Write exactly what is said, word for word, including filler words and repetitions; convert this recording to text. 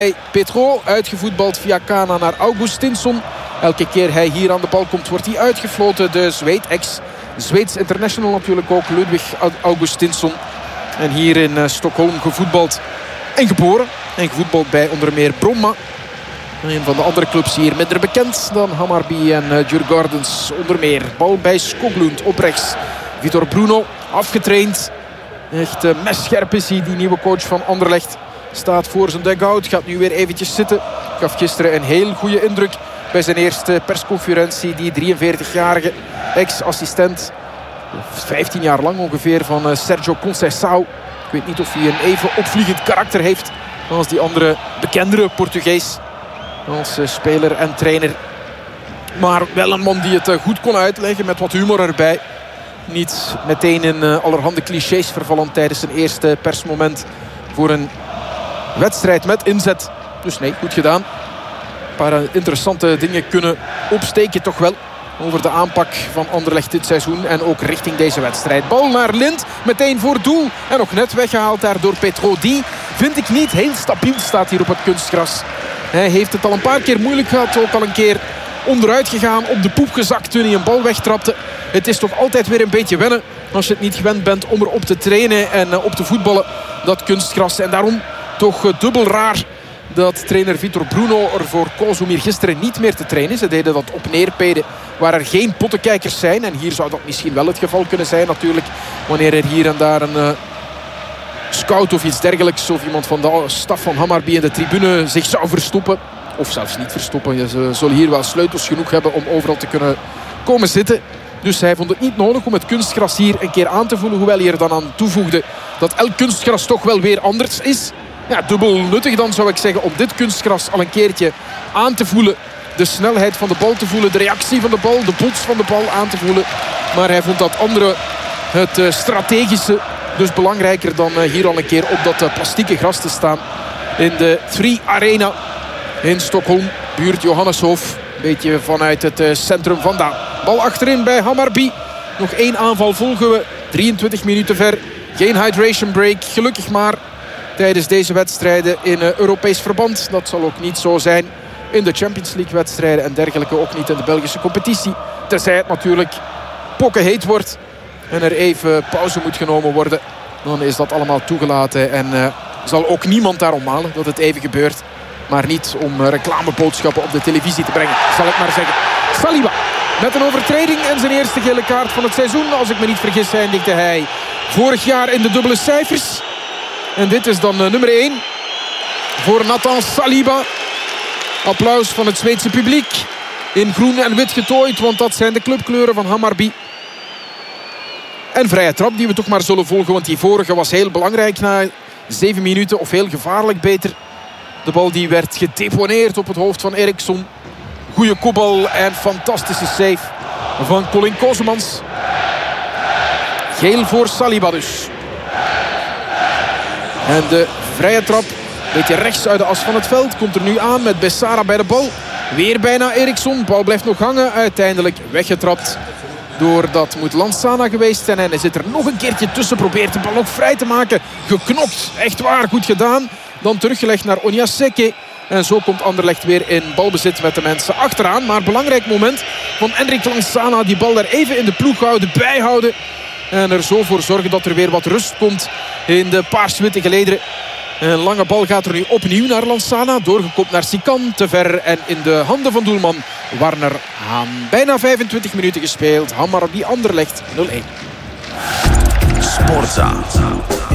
Petro, uitgevoetbald via Kana naar Augustinsson. Elke keer hij hier aan de bal komt, wordt hij uitgefloten. De Zweed, ex-Zweeds international natuurlijk ook, Ludwig Augustinsson. En hier in uh, Stockholm gevoetbald en geboren. En gevoetbald bij onder meer Bromma. Een van de andere clubs hier minder bekend dan Hammarby en uh, Djurgårdens onder meer. Bal bij Skoglund op rechts. Vitor Bruno afgetraind. Echt uh, messcherp is hij, die nieuwe coach van Anderlecht. Staat voor zijn dugout, gaat nu weer eventjes zitten. Gaf gisteren een heel goede indruk bij zijn eerste persconferentie. Die drieënveertigjarige ex-assistent, vijftien jaar lang ongeveer, van uh, Sergio Conceição. Ik weet niet of hij een even opvliegend karakter heeft als die andere bekendere Portugees. Als uh, speler en trainer. Maar wel een man die het uh, goed kon uitleggen met wat humor erbij. Niet meteen in uh, allerhande clichés vervallen tijdens zijn eerste persmoment voor een wedstrijd met inzet. Dus nee, goed gedaan. Een paar uh, interessante dingen kunnen opsteken toch wel over de aanpak van Anderlecht dit seizoen. En ook richting deze wedstrijd. Bal naar Lind, meteen voor doel. En nog net weggehaald daar door Petro. Die vind ik niet heel stabiel staat hier op het kunstgras. Hij heeft het al een paar keer moeilijk gehad. Ook al een keer onderuit gegaan, op de poep gezakt toen hij een bal wegtrapte. Het is toch altijd weer een beetje wennen als je het niet gewend bent om erop te trainen en uh, op te voetballen, dat kunstgras. En daarom toch uh, dubbel raar dat trainer Vitor Bruno ervoor koos om hier gisteren niet meer te trainen. Ze deden dat op Neerpede, waar er geen pottenkijkers zijn. En hier zou dat misschien wel het geval kunnen zijn natuurlijk, wanneer er hier en daar een uh, scout of iets dergelijks, of iemand van de staf van Hammarby in de tribune zich zou verstoppen. Of zelfs niet verstoppen. Ze zullen hier wel sleutels genoeg hebben om overal te kunnen komen zitten. Dus hij vond het niet nodig om het kunstgras hier een keer aan te voelen. Hoewel hij er dan aan toevoegde dat elk kunstgras toch wel weer anders is. Ja, dubbel nuttig dan zou ik zeggen om dit kunstgras al een keertje aan te voelen. De snelheid van de bal te voelen. De reactie van de bal. De bots van de bal aan te voelen. Maar hij vond dat andere, het uh, strategische, dus belangrijker dan uh, hier al een keer op dat uh, plastieke gras te staan. In de Three Arena in Stockholm. Buurt Johanneshof. Een beetje vanuit het uh, centrum vandaan. Bal achterin bij Hammarby. Nog één aanval volgen we. drieëntwintig minuten ver. Geen hydration break. Gelukkig maar tijdens deze wedstrijden in uh, Europees verband. Dat zal ook niet zo zijn in de Champions League wedstrijden en dergelijke. Ook niet in de Belgische competitie. Tenzij het natuurlijk pokkenheet wordt en er even pauze moet genomen worden. Dan is dat allemaal toegelaten. En uh, zal ook niemand daarom malen dat het even gebeurt. Maar niet om uh, reclameboodschappen op de televisie te brengen, zal ik maar zeggen. Saliba met een overtreding en zijn eerste gele kaart van het seizoen. Als ik me niet vergis eindigde hij vorig jaar in de dubbele cijfers. En dit is dan uh, nummer één voor Nathan Saliba. Applaus van het Zweedse publiek. In groen en wit getooid, want dat zijn de clubkleuren van Hammarby. En vrije trap die we toch maar zullen volgen, want die vorige was heel belangrijk na zeven minuten. Of heel gevaarlijk beter. De bal die werd gedeponeerd op het hoofd van Eriksson. Goeie kopbal en fantastische save van Colin Kosemans. Geel voor Saliba dus. En de vrije trap, een beetje rechts uit de as van het veld, komt er nu aan met Bessara bij de bal. Weer bijna Eriksson. Bal blijft nog hangen. Uiteindelijk weggetrapt. Doordat moet Lanzana geweest zijn. En hij zit er nog een keertje tussen. Probeert de bal nog vrij te maken. Geknokt. Echt waar. Goed gedaan. Dan teruggelegd naar Onyaseke. En zo komt Anderlecht weer in balbezit met de mensen achteraan. Maar belangrijk moment van Enric Lanzana. Die bal daar even in de ploeg houden. Bijhouden. En er zo voor zorgen dat er weer wat rust komt in de paars-witte gelederen. Een lange bal gaat er nu opnieuw naar Lanzana. Doorgekopt naar Sikan. Te ver en in de handen van doelman Warner Haan. Bijna vijfentwintig minuten gespeeld. Hammarby Anderlecht nul-één. Sportza.